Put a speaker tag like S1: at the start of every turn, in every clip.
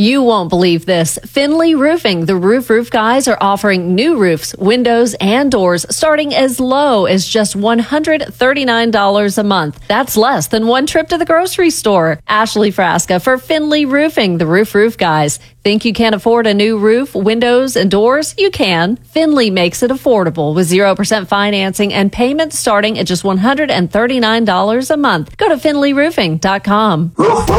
S1: You won't believe this. Finley Roofing, the roof guys, are offering new roofs, windows, and doors starting as low as just $139 a month. That's less than one trip to the grocery store. Ashley Frasca for Finley Roofing, the roof guys. Think you can't afford a new roof, windows, and doors? You can. Finley makes it affordable with 0% financing and payments starting at just $139 a month. Go to finleyroofing.com.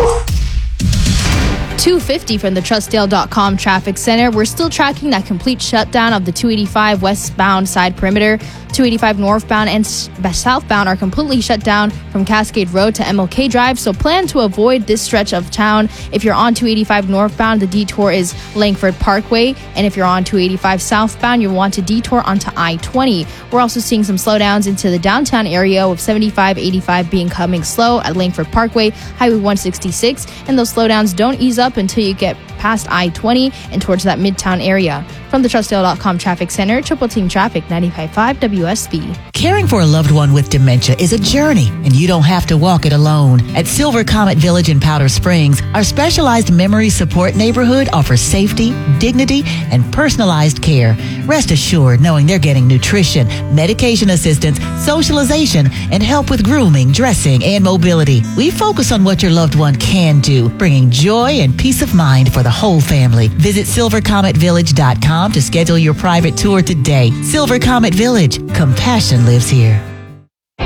S2: 250 from the Trustdale.com traffic center. We're still tracking that complete shutdown of the 285 westbound side perimeter. 285 northbound and southbound are completely shut down from Cascade Road to MLK Drive, so plan to avoid this stretch of town. If you're on 285 northbound, the detour is Langford Parkway, and if you're on 285 southbound, you'll want to detour onto I-20. We're also seeing some slowdowns into the downtown area, with 75-85 being coming slow at Langford Parkway, Highway 166, and those slowdowns don't ease up until you get past I-20 and towards that midtown area. From the Trustdale.com traffic center, Triple Team Traffic 95.5 WSB.
S3: Caring for a loved one with dementia is a journey, and you don't have to walk it alone. At Silver Comet Village in Powder Springs, our specialized memory support neighborhood offers safety, dignity, and personalized care. Rest assured knowing they're getting nutrition, medication assistance, socialization, and help with grooming, dressing, and mobility. We focus on what your loved one can do, bringing joy and peace of mind for the whole family. Visit silvercometvillage.com to schedule your private tour today. Silver Comet Village. Compassion lives here.